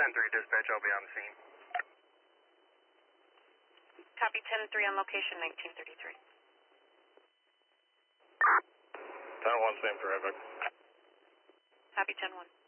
10-3 dispatch, I'll be on the scene. Copy 10-3 on location, 1933. 10-1, same traffic. Copy 10-1.